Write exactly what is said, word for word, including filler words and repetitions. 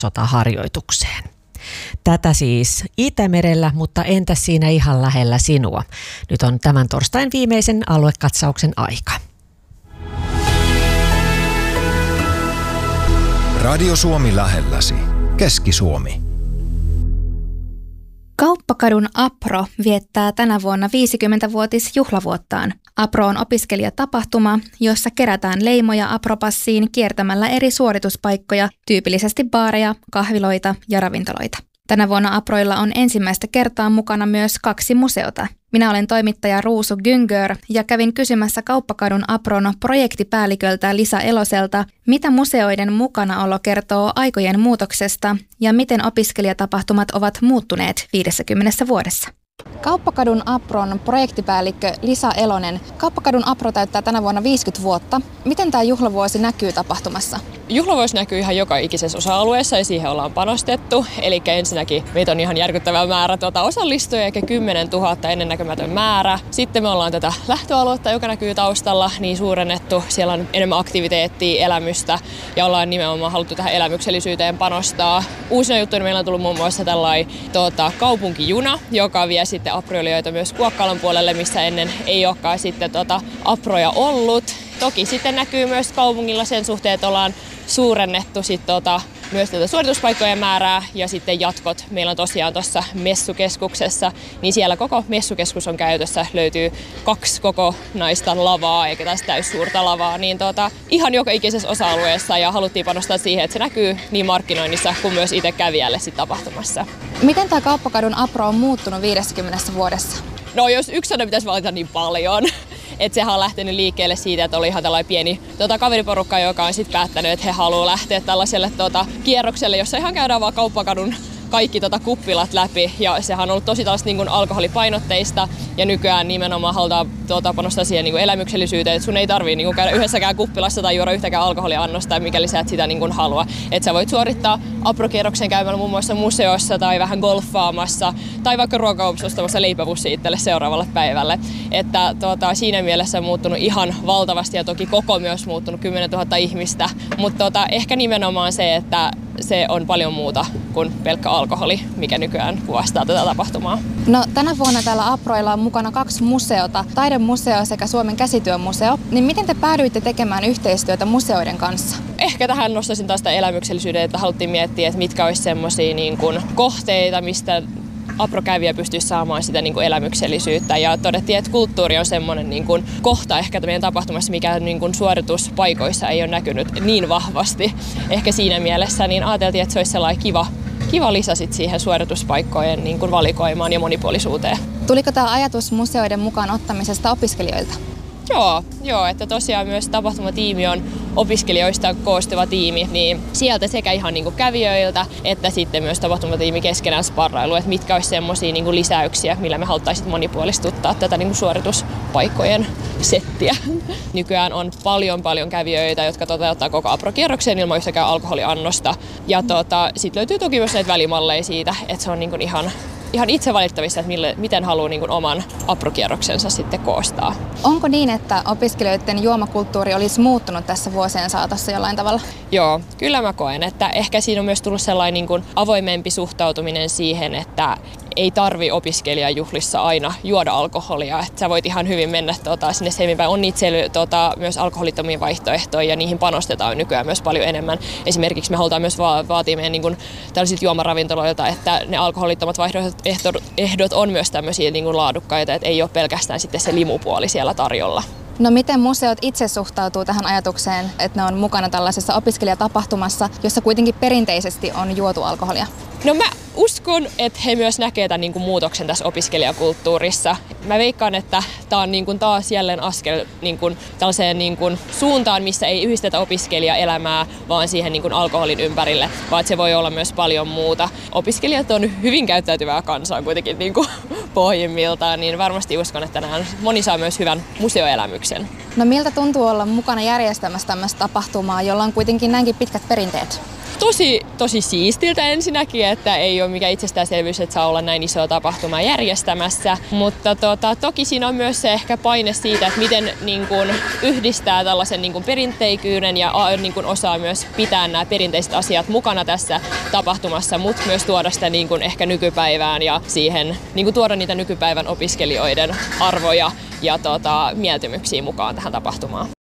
sotaharjoitukseen. Tätä siis Itämerellä, mutta entäs siinä ihan lähellä sinua? Nyt on tämän torstain viimeisen aluekatsauksen aika. Radio Suomi lähelläsi. Keski-Suomi. Kauppakadun APRO viettää tänä vuonna viisikymmenvuotisjuhlavuottaan. APRO on opiskelijatapahtuma, jossa kerätään leimoja APRO-passiin kiertämällä eri suorituspaikkoja, tyypillisesti baareja, kahviloita ja ravintoloita. Tänä vuonna APROilla on ensimmäistä kertaa mukana myös kaksi museota. Minä olen toimittaja Ruusu Güngör ja kävin kysymässä Kauppakadun APROn projektipäälliköltä Lisa Eloselta, mitä museoiden mukanaolo kertoo aikojen muutoksesta ja miten opiskelijatapahtumat ovat muuttuneet viidessäkymmenessä vuodessa. Kauppakadun APROn projektipäällikkö Lisa Elonen. Kauppakadun APRO täyttää tänä vuonna viisikymmentä vuotta. Miten tämä juhlavuosi näkyy tapahtumassa? Juhlavuosi näkyy ihan joka ikisessä osa-alueessa ja siihen ollaan panostettu. Eli ensinnäkin meitä on ihan järkyttävä määrä tuota osallistujia, eikä kymmenen tuhatta ennennäkemätön määrä. Sitten me ollaan tätä lähtöaluetta, joka näkyy taustalla, niin suurennettu. Siellä on enemmän aktiviteettia, elämystä ja ollaan nimenomaan haluttu tähän elämyksellisyyteen panostaa. Uusina juttuina meillä on tullut muun muassa tällainen tuota, kaupunkijuna, joka vie sitten aproilijoita myös Kuokkalan puolelle, missä ennen ei olekaan sitten tuota aproja ollut. Toki sitten näkyy myös kaupungilla sen suhteen, että ollaan suurennettu sit tuota, myös tätä suorituspaikkojen määrää ja sitten jatkot. Meillä on tosiaan tuossa messukeskuksessa, niin siellä koko messukeskus on käytössä. Löytyy kaksi kokonaista lavaa, eikä tästä täys suurta lavaa. Niin tuota, ihan joka ikisessä osa-alueessa ja haluttiin panostaa siihen, että se näkyy niin markkinoinnissa kuin myös itse kävijälle sit tapahtumassa. Miten tämä Kauppakadun APRO on muuttunut viidessäkymmenessä vuodessa? No jos yksi sana pitäisi valita, niin paljon. Että sehän on lähtenyt liikkeelle siitä, että oli ihan tällainen pieni tuota, kaveriporukka, joka on sitten päättänyt, että he haluaa lähteä tällaiselle tuota, kierrokselle, jossa ihan käydään vaan Kauppakadun kaikki tota kuppilat läpi ja sehän on ollut tosi taas niin kuin alkoholipainotteista ja nykyään nimenomaan halutaan tuota, panostaa siihen niin kuin elämyksellisyyteen, että sun ei tarvii niin kuin käydä yhdessäkään kuppilassa tai juoda yhtäkään alkoholiannosta, mikäli sä et sitä niin kuin halua. Että sä voit suorittaa aprokierroksen käymällä muun muassa museossa tai vähän golfaamassa tai vaikka ruokakaupassa ostamassa leipäpussi itselle seuraavalle päivälle. Että tuota, siinä mielessä on muuttunut ihan valtavasti ja toki koko myös muuttunut kymmenen tuhatta ihmistä, mutta tuota, ehkä nimenomaan se, että se on paljon muuta kuin pelkkä alkoholi, mikä nykyään kuvastaa tätä tapahtumaa. No, tänä vuonna täällä APROilla on mukana kaksi museota, Taidemuseo sekä Suomen käsityömuseo. Niin miten te päädyitte tekemään yhteistyötä museoiden kanssa? Ehkä tähän nostaisin taas sitä elämyksellisyyden, että haluttiin miettiä, että mitkä olisi semmoisia niin kuin kohteita, mistä APRO-kävijä pystyisi saamaan sitä niin kuin elämyksellisyyttä ja todettiin, että kulttuuri on semmoinen niin kuin kohta ehkä meidän tapahtumassa, mikä niin kuin suorituspaikoissa ei ole näkynyt niin vahvasti. Ehkä siinä mielessä niin ajateltiin, että se olisi sellainen kiva, kiva lisä sit siihen suorituspaikkojen niin kuin valikoimaan ja monipuolisuuteen. Tuliko tämä ajatus museoiden mukaan ottamisesta opiskelijoilta? Joo, joo, että tosiaan myös tapahtumatiimi on opiskelijoista koostuva tiimi, niin sieltä sekä ihan niin kuin kävijöiltä että sitten myös tapahtumatiimi keskenään sparrailu, että mitkä olisi semmoisia niin kuin lisäyksiä, millä me haluttaisiin monipuolistuttaa tätä niin kuin suorituspaikkojen settiä. Nykyään on paljon paljon kävijöitä, jotka toteuttaa koko aprokierroksen ilman yhtäkään alkoholiannosta. Ja tota, sitten löytyy toki myös näitä välimalleja siitä, että se on niin kuin ihan ihan itse valittavissa, että mille, miten haluaa niin kuin oman aprokierroksensa sitten koostaa. Onko niin, että opiskelijoiden juomakulttuuri olisi muuttunut tässä vuosien saatossa jollain tavalla? Joo, kyllä mä koen, että ehkä siinä on myös tullut sellainen niin kuin avoimempi suhtautuminen siihen, että ei tarvi opiskelijajuhlissa aina juoda alkoholia, että sä voit ihan hyvin mennä tuota, sinne seminpäin. On niitä sel- tuota, myös alkoholittomia vaihtoehtoja ja niihin panostetaan nykyään myös paljon enemmän. Esimerkiksi me halutaan myös va- vaatia meidän niin kuin, tällaisilta juomaravintoloilta, että ne alkoholittomat vaihtoehdot on myös tämmöisiä niin kuin laadukkaita, että ei ole pelkästään sitten se limupuoli siellä tarjolla. No miten museot itse suhtautuu tähän ajatukseen, että ne on mukana tällaisessa opiskelijatapahtumassa, jossa kuitenkin perinteisesti on juotu alkoholia? No mä uskon, että he myös näkevät tämän niin kuin muutoksen tässä opiskelijakulttuurissa. Mä veikkaan, että tämä on niin kuin taas jälleen askel niin kuin tällaiseen niin kuin suuntaan, missä ei yhdistetä opiskelijaelämää, vaan siihen niin kuin alkoholin ympärille, vaan se voi olla myös paljon muuta. Opiskelijat on hyvin käyttäytyvää kansaa kuitenkin niin kuin pohjimmiltaan, niin varmasti uskon, että nämä moni saa myös hyvän museoelämyksen. No miltä tuntuu olla mukana järjestämässä tämmöistä tapahtumaa, jolla on kuitenkin näinkin pitkät perinteet? tosi, tosi siistiltä ensinnäkin, että ei ole mikään itsestäänselvyys, että saa olla näin isoa tapahtumaa järjestämässä, mutta tota, toki siinä on myös se ehkä paine siitä, että miten niin kun, yhdistää tällaisen niin kun, perinteikyyden ja niin kun, osaa myös pitää nämä perinteiset asiat mukana tässä tapahtumassa, mutta myös tuoda sitä niin kun, ehkä nykypäivään ja siihen niin kun, tuoda niitä nykypäivän opiskelijoiden arvoja ja tota, mieltymyksiä mukaan tähän tapahtumaan.